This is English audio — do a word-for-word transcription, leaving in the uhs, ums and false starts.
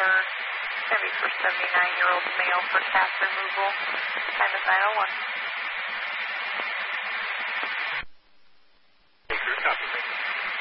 third. Chevy for seventy-nine-year-old male for cath removal. Time is nine oh one.